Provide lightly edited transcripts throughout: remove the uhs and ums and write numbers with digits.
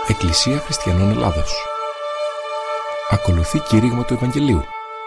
Εκκλησία Χριστιανών Ελλάδος. Ακολουθεί κήρυγμα του Ευαγγελίου.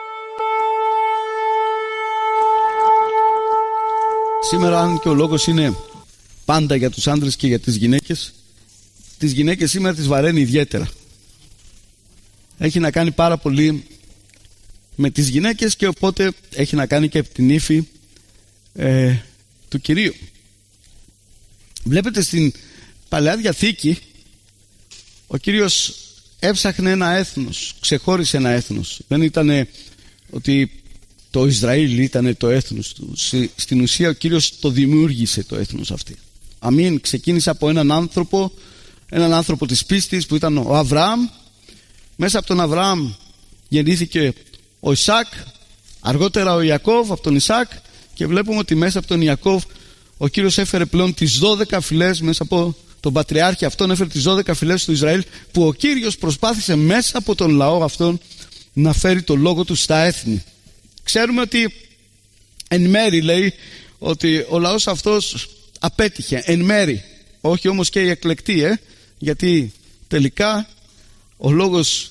Σήμερα, αν και ο λόγος είναι πάντα για τους άντρες και για τις γυναίκες σήμερα τις βαραίνει ιδιαίτερα. Έχει να κάνει πάρα πολύ με τις γυναίκες και οπότε έχει να κάνει και από την ύφη του Κυρίου. Βλέπετε στην Παλαιά Διαθήκη ο Κύριος έψαχνε ένα έθνος, ξεχώρισε ένα έθνος. Δεν ήταν ότι το Ισραήλ ήταν το έθνος του. Στην ουσία ο Κύριος το δημιούργησε το έθνος αυτή. Αμήν. Ξεκίνησε από έναν άνθρωπο της πίστης που ήταν ο Αβραάμ. Μέσα από τον Αβραάμ γεννήθηκε ο Ισάκ, αργότερα ο Ιακώβ από τον Ισάκ, και βλέπουμε ότι μέσα από τον Ιακώβ ο Κύριος έφερε πλέον τις 12 φυλές, μέσα από τον Πατριάρχη αυτόν έφερε τις 12 φυλές του Ισραήλ, που ο Κύριος προσπάθησε μέσα από τον λαό αυτόν να φέρει το λόγο του στα έθνη. Ξέρουμε ότι εν μέρη, λέει, ότι ο λαός αυτός απέτυχε, εν μέρη, όχι όμως και οι εκλεκτοί, γιατί τελικά ο λόγος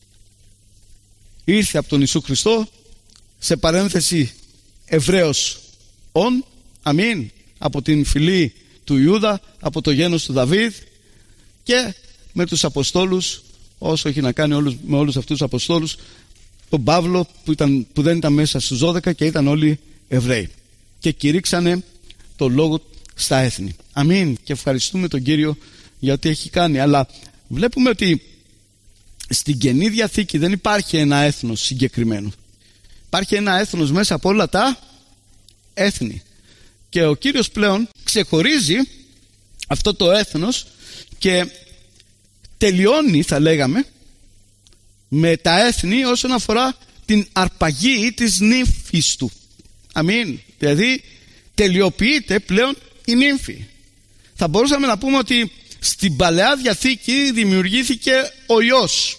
ήρθε από τον Ιησού Χριστό, σε παρένθεση Εβραίος ον, αμήν, από την φυλή του Ιούδα, από το γένος του Δαβίδ, και με τους Αποστόλους, όσο έχει να κάνει με όλους αυτούς τους Αποστόλους, τον Παύλο που δεν ήταν μέσα στους 12 και ήταν όλοι Εβραίοι, και κηρύξανε το λόγο στα έθνη. Αμήν, και ευχαριστούμε τον Κύριο για ό,τι έχει κάνει. Αλλά βλέπουμε ότι στην Καινή Διαθήκη δεν υπάρχει ένα έθνος συγκεκριμένο. Υπάρχει ένα έθνος μέσα από όλα τα έθνη, και ο Κύριος πλέον ξεχωρίζει αυτό το έθνος και τελειώνει, θα λέγαμε, με τα έθνη όσον αφορά την αρπαγή της νύμφης του. Αμήν. Δηλαδή τελειοποιείται πλέον η νύμφη. Θα μπορούσαμε να πούμε ότι στην Παλαιά Διαθήκη δημιουργήθηκε ο Υιός,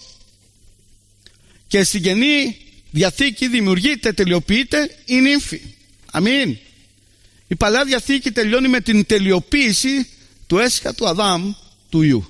και στην Καινή Διαθήκη δημιουργείται, τελειοποιείται η νύμφη. Αμήν. Η Παλαιά Διαθήκη τελειώνει με την τελειοποίηση του έσχατου Αδάμ, του Υιού.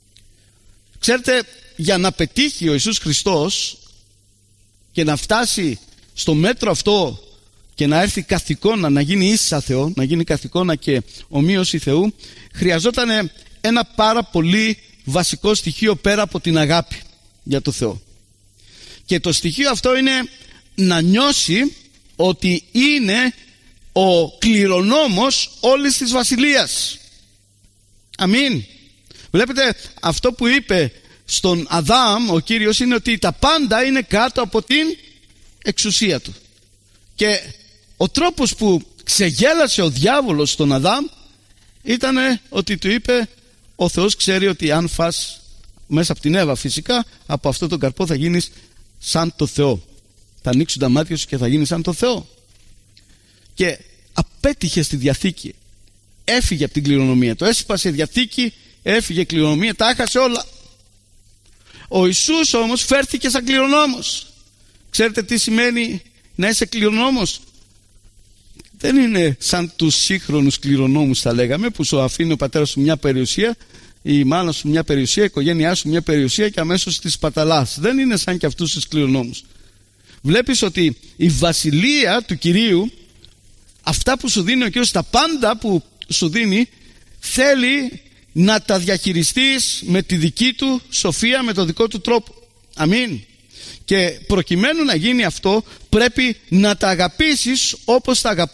Ξέρετε, για να πετύχει ο Ιησούς Χριστός και να φτάσει στο μέτρο αυτό και να έρθει καθηκόνα, να γίνει ίσα Θεό, να γίνει καθηκόνα και ομοίωση Θεού, χρειαζόταν ένα πάρα πολύ βασικό στοιχείο πέρα από την αγάπη για το Θεό. Και το στοιχείο αυτό είναι να νιώσει ότι είναι ο κληρονόμος όλης της βασιλείας. Αμήν. Βλέπετε, αυτό που είπε στον Αδάμ ο Κύριος είναι ότι τα πάντα είναι κάτω από την εξουσία του. Και ο τρόπος που ξεγέλασε ο διάβολος στον Αδάμ ήταν ότι του είπε, ο Θεός ξέρει ότι αν φας, μέσα από την Εύα φυσικά, από αυτό τον καρπό θα γίνεις σαν το Θεό. Θα ανοίξουν τα μάτια σου και θα γίνεις σαν το Θεό. Και απέτυχε στη Διαθήκη. Έφυγε από την κληρονομία. Το έσπασε η Διαθήκη, έφυγε η κληρονομία, τα έχασε όλα. Ο Ιησούς όμως φέρθηκε σαν κληρονόμος. Ξέρετε τι σημαίνει να είσαι κληρονόμος? Δεν είναι σαν τους σύγχρονους κληρονόμους, θα λέγαμε, που σου αφήνει ο πατέρας σου μια περιουσία, η μάνα σου μια περιουσία, η οικογένειά σου μια περιουσία και αμέσως τη σπαταλάς. Δεν είναι σαν και αυτούς τους κληρονόμους. Βλέπεις ότι η βασιλεία του Κυρίου, αυτά που σου δίνει ο Κύριος, τα πάντα που σου δίνει, θέλει να τα διαχειριστείς με τη δική του σοφία, με το δικό του τρόπο. Αμήν. Και προκειμένου να γίνει αυτό, πρέπει να τα αγαπήσεις όπως τα αγαπάει